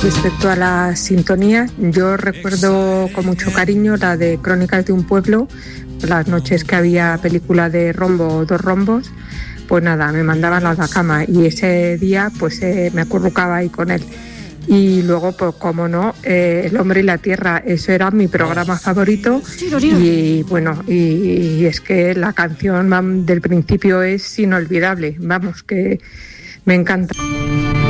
Respecto a la sintonía, yo recuerdo con mucho cariño la de Crónicas de un pueblo, las noches que había película de Rombo o Dos Rombos, pues nada, me mandaban a la cama y ese día pues me acurrucaba ahí con él. Y luego, pues como no, El hombre y la tierra, eso era mi programa favorito. Y bueno, y es que la canción del principio es inolvidable, vamos, que me encanta.